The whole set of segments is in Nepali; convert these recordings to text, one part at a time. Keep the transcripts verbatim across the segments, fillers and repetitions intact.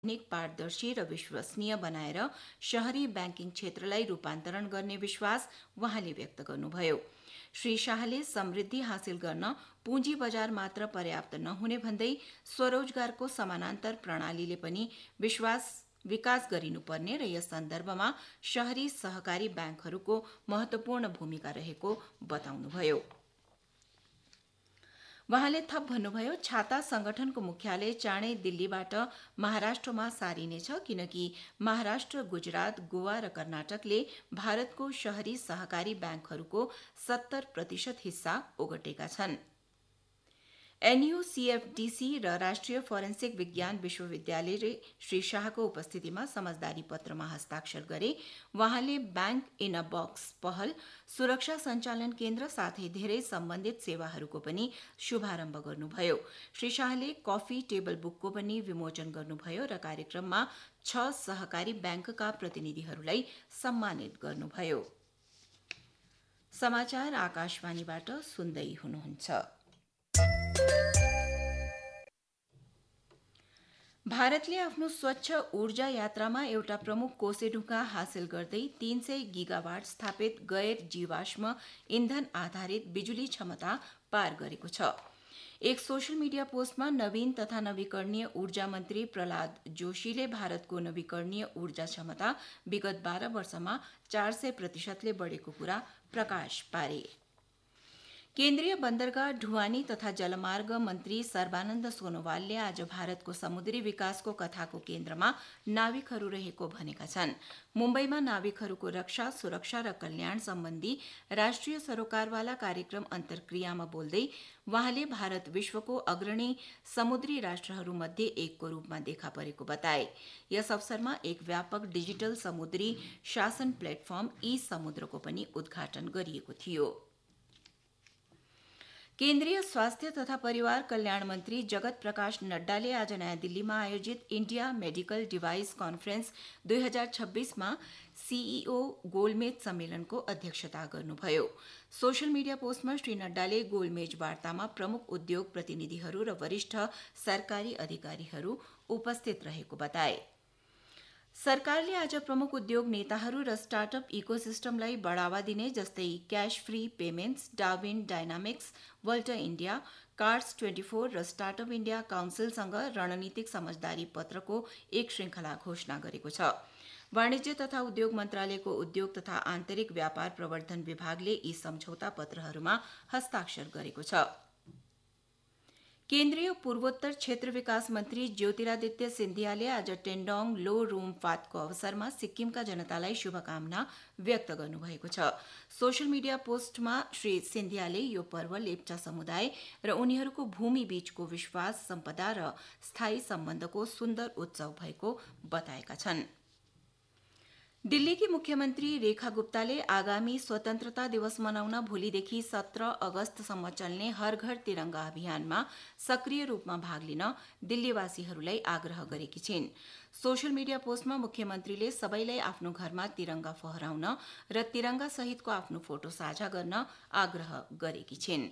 आधुनिक, पारदर्शी र विश्वसनीय बनाएर शहरी ब्याङ्किङ क्षेत्रलाई रूपान्तरण गर्ने विश्वास उहाँले व्यक्त गर्नुभयो। श्री शाहले समृद्धि हासिल गर्न पुँजी बजार मात्र पर्याप्त नहुने भन्दै स्वरोजगारको समानान्तर प्रणालीले पनि विश्वास विकास गरिनुपर्ने र यस सन्दर्भमा शहरी सहकारी ब्याङ्कहरूको महत्वपूर्ण भूमिका रहेको बताउनुभयो। वहाँले थप भन्नुभयो, छाता संगठनको मुख्यालय चाँडै दिल्लीबाट महाराष्ट्रमा सारिनेछ, किनकि महाराष्ट्र, गुजरात, गोवा र कर्नाटकले भारतको शहरी सहकारी ब्याङ्कहरूको सत्तर प्रतिशत हिस्सा ओगटेका छन्। एनयूसीएफडीसी र राष्ट्रिय फोरेन्सिक विज्ञान विश्वविद्यालयले श्री शाहको उपस्थितिमा समझदारी पत्रमा हस्ताक्षर गरे। वहाँले ब्याङ्क इन अ बक्स पहल, सुरक्षा सञ्चालन केन्द्र साथै धेरै सम्बन्धित सेवाहरूको पनि शुभारम्भ गर्नुभयो। श्री शाहले कफी टेबल बुकको पनि विमोचन गर्नुभयो र कार्यक्रममा छ सहकारी ब्याङ्कका प्रतिनिधिहरूलाई सम्मानित गर्नुभयो। समाचार आकाशवाणीबाट सुन्दै हुनुहुन्छ। भारतले आफ्नो स्वच्छ ऊर्जा यात्रामा एउटा प्रमुख कोसेढुङ्गा हासिल गर्दै तीन सय गिगावाट स्थापित गैर जीवाश्म इन्धन आधारित बिजुली क्षमता पार गरेको छ। एक सोशल मिडिया पोस्टमा नवीन तथा नवीकरणीय ऊर्जा मन्त्री प्रहलाद जोशीले भारतको नवीकरणीय ऊर्जा क्षमता विगत बाह्र वर्षमा चार सय प्रतिशतले बढेको कुरा प्रकाश पारे। केन्द्रीय बन्दरगाह, ढुवानी तथा जलमार्ग मन्त्री सर्बानन्द सोनोवालले आज भारतको समुद्री विकासको कथाको केन्द्रमा नाविकहरू रहेको भनेका छन्। मुम्बईमा नाविकहरूको रक्षा, सुरक्षा र कल्याण सम्बन्धी राष्ट्रिय सरोकारवाला कार्यक्रम अन्तर्क्रियामा बोल्दै वहाँले भारत विश्वको अग्रणी समुद्री राष्ट्रहरूमध्ये एकको रूपमा देखा परेको बताए। यस अवसरमा एक व्यापक डिजिटल समुद्री शासन प्लेटफर्म ई समुद्रको पनि उद्घाटन गरिएको थियो। केन्द्रीय स्वास्थ्य तथा परिवार कल्याण मन्त्री जगत प्रकाश नड्डाले आज नयाँ दिल्लीमा आयोजित इण्डिया मेडिकल डिभाइस कन्फरेन्स दुई हजार छब्बीसमा सीईओ गोलमेज सम्मेलनको अध्यक्षता गर्नुभयो। सोशल मिडिया पोस्टमा श्री नड्डाले गोलमेज वार्तामा प्रमुख उद्योग प्रतिनिधिहरू र वरिष्ठ सरकारी अधिकारीहरू उपस्थित रहेको बताए। सरकारले आज प्रमुख उद्योग नेताहरू र स्टार्टअप इकोसिस्टमलाई बढ़ावा दिने जस्तै cash free payments, Darwin dynamics, वल्टर India, cards twenty four र स्टार्टअप इण्डिया काउन्सिलसँग रणनीतिक समझदारी पत्रको एक श्रृंखला घोषणा गरेको छ। वाणिज्य तथा उद्योग मन्त्रालयको उद्योग तथा आन्तरिक व्यापार प्रवर्धन विभागले यी सम्झौता पत्रहरूमा हस्ताक्षर गरेको छ। केन्द्रीय पूर्वोत्तर क्षेत्र विकास मन्त्री ज्योतिरादित्य सिन्धियाले आज टेन्डोङ लो रूम फातको अवसरमा सिक्किमका जनतालाई शुभकामना व्यक्त गर्नुभएको छ। सोशल मिडिया पोस्टमा श्री सिन्धियाले यो पर्व लेप्चा समुदाय र उनीहरूको भूमि बीचको विश्वास, सम्पदा र स्थायी सम्बन्धको सुन्दर उत्सव भएको बताएका छन्। दिल्लीकी मुख्यमन्त्री रेखा गुप्ताले आगामी स्वतन्त्रता दिवस मनाउन भोलिदेखि सत्र अगस्तसम्म चल्ने हर घर तिरंगा अभियानमा सक्रिय रूपमा भाग लिन दिल्लीवासीहरूलाई आग्रह गरेकी छिन्। सोशल मिडिया पोस्टमा मुख्यमन्त्रीले सबैलाई आफ्नो घरमा तिरंगा फहराउन र तिरंगा सहितको आफ्नो फोटो साझा गर्न आग्रह गरेकी छिन्।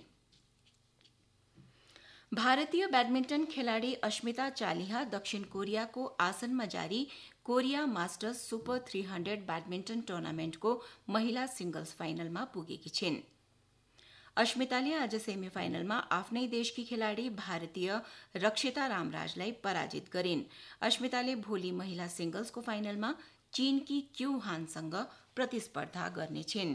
भारतीय ब्याडमिन्टन खेलाड़ी अश्मिता चालिहा दक्षिण कोरियाको आसनमा जारी Korea masters super three hundred badminton टुर्नामेन्टको महिला सिंगल्स फाइनलमा पुगेकी छिन्। अश्मिताले आज सेमी फाइनलमा आफ्नै देशकी खेलाड़ी भारतीय रक्षिता रामराजलाई पराजित गरिन्। अश्मिताले भोलि महिला सिंगल्सको फाइनलमा चीनकी क्यू हानसँग प्रतिस्पर्धा गर्नेछिन्।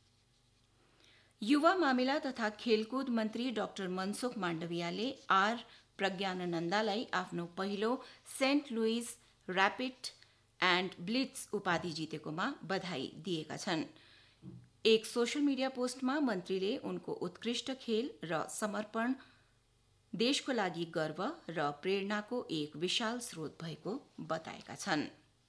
युवा मामिला तथा खेलकुद मन्त्री डाक्टर मनसुख माण्डवियाले आर प्रज्ञानन्दलाई आफ्नो पहिलो saint Louis rapid and Blitz उपाधि जितेकोमा बधाई दिएका छन्। एक सोशल मिडिया पोस्टमा मन्त्रीले उनको उत्कृष्ट खेल र समर्पण देशको लागि गर्व र प्रेरणाको एक विशाल स्रोत भएको बताएका छन्।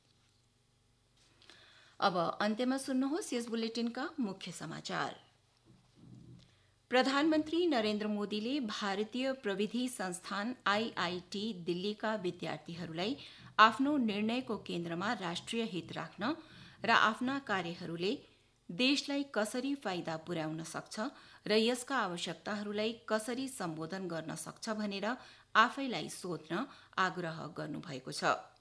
अब अन्त्यमा सुन्नुहोस् यस बुलेटिनका मुख्य समाचार। प्रधानमन्त्री नरेन्द्र मोदीले भारतीय प्रविधि संस्थान आईआईटी दिल्लीका विद्यार्थीहरूलाई आफ्नो निर्णयको केन्द्रमा राष्ट्रिय हित राख्न र आफ्ना कार्यहरूले देशलाई कसरी फाइदा पुर्याउन सक्छ र यसका आवश्यकताहरूलाई कसरी सम्बोधन गर्न सक्छ भनेर आफैलाई सोध्न आग्रह गर्नुभएको छ।